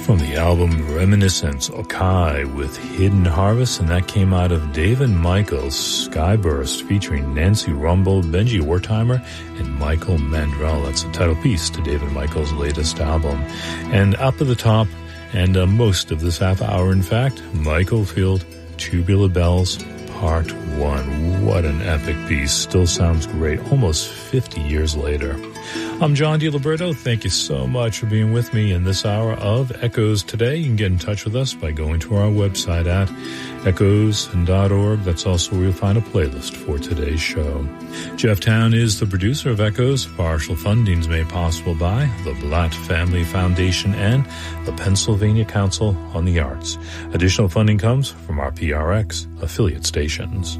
From the album Reminiscence, Okai with Hidden Harvest, and that came out of David Michaels' Skyburst, featuring Nancy Rumble, Benji Wertheimer, and Michael Mandrell. That's the title piece to David Michaels' latest album. And up at the top, and most of this half hour, in fact, Michael Field, Tubular Bells, Part 1. What an epic piece. Still sounds great almost 50 years later. I'm John DiLiberto. Thank you so much for being with me in this hour of Echoes Today. You can get in touch with us by going to our website at echoes.org. That's also where you'll find a playlist for today's show. Jeff Town is the producer of Echoes. Partial funding is made possible by the Blatt Family Foundation and the Pennsylvania Council on the Arts. Additional funding comes from our PRX affiliate stations.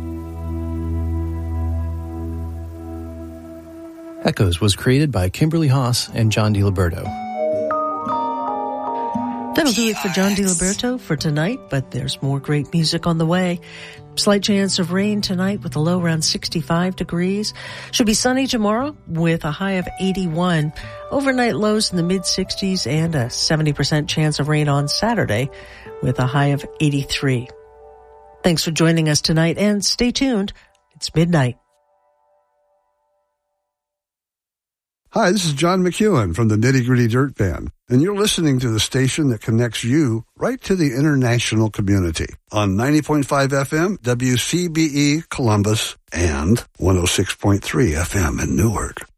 Echoes was created by Kimberly Haas and John DiLiberto. That'll do it for John DiLiberto for tonight, but there's more great music on the way. Slight chance of rain tonight with a low around 65 degrees. Should be sunny tomorrow with a high of 81. Overnight lows in the mid-60s and a 70% chance of rain on Saturday with a high of 83. Thanks for joining us tonight, and stay tuned. It's midnight. Hi, this is John McEwen from the Nitty Gritty Dirt Band, and you're listening to the station that connects you right to the international community on 90.5 FM, WCBE Columbus, and 106.3 FM in Newark.